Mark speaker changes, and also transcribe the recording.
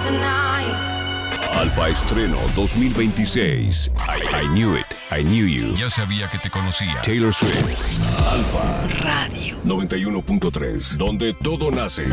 Speaker 1: Alfa Estreno 2026. I knew it. I knew you.
Speaker 2: Ya sabía que te conocía.
Speaker 1: Taylor Swift. Alfa Radio 91.3. Donde todo nace.